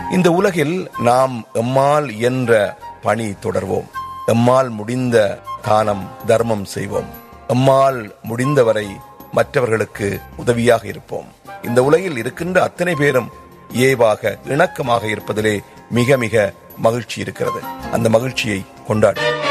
இந்த உலகில் நாம் எம்மால் என்ற பணி தொடர்வோம். எம்மால் முடிந்த தானம் தர்மம் செய்வோம். எம்மால் முடிந்தவரை மற்றவர்களுக்கு உதவியாக இருப்போம். இந்த உலகில் இருக்கின்ற அத்தனை பேரும் ஏவாக இணக்கமாக இருப்பதிலே மிக மிக மகிழ்ச்சி இருக்கிறது. அந்த மகிழ்ச்சியை கொண்டாடுவோம்.